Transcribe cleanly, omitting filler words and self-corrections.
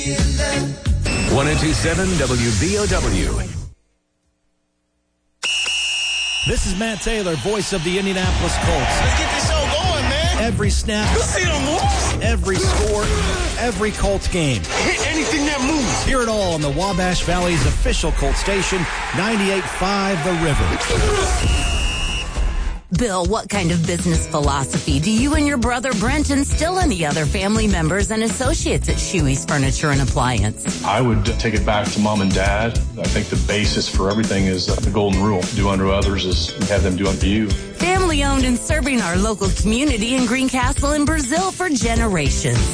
1027 WVOW. This is Matt Taylor, voice of the Indianapolis Colts. Let's get this show going, man. Every snap, You see them moves? every score, every Colts game. Hit anything that moves. Hear it all on the Wabash Valley's official Colts station, 98.5 The River. Bill, what kind of business philosophy do you and your brother Brent instill in the other family members and associates at Shuey's Furniture and Appliance? I would take it back to mom and dad. I think the basis for everything is the golden rule. Do unto others as you have them do unto you. Family owned and serving our local community in Greencastle and Brazil for generations.